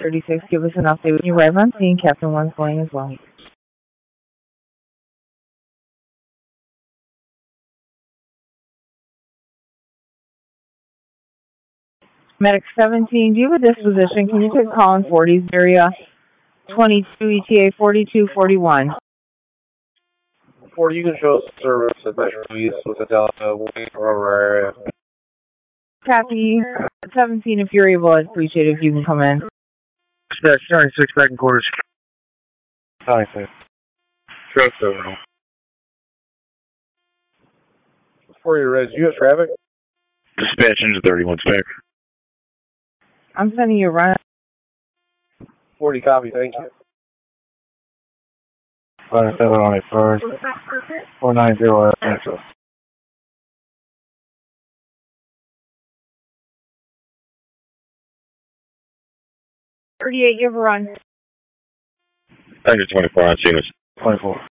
36, give us an update when you arrive on scene. Captain 1's going as well. Medic 17, do you have a disposition? Can you take a call in 40s area? 22 ETA 4241. 40, you can show service at Metro East with a Delta Aurora area. Copy. 17, if you're able, I'd appreciate it if you can come in. Dispatch 96 back in quarters. 96. Trust over. For your res, you have traffic? Dispatch into 31 spec. I'm sending you a run. 40 copy, thank you. 57 on it first. 490 Metro. 38, you have a run. Under 24 on scene. 24.